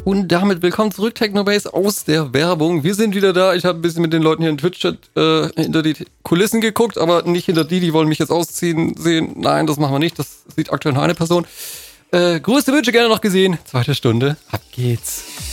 Und damit willkommen zurück, Technobase, aus der Werbung. Wir sind wieder da. Ich habe ein bisschen mit den Leuten hier in Twitch-Chat hinter die Kulissen geguckt, aber nicht hinter die wollen mich jetzt ausziehen sehen. Nein, das machen wir nicht. Das sieht aktuell nur eine Person. Größte Wünsche gerne noch gesehen. Zweite Stunde. Ab geht's.